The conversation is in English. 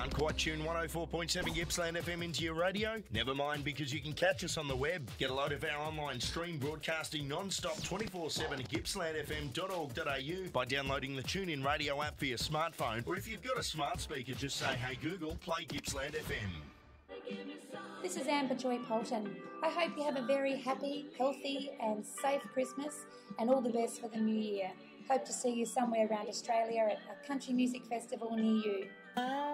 Can't quite tune 104.7 Gippsland FM into your radio? Never mind, because you can catch us on the web. Get a load of our online stream broadcasting non-stop 24/7 at gippslandfm.org.au by downloading the TuneIn radio app for your smartphone, or if you've got a smart speaker, just say, "Hey Google, play Gippsland FM." This is Amber Joy Polton. I hope you have a very happy, healthy and safe Christmas and all the best for the new year. Hope to see you somewhere around Australia at a country music festival near you.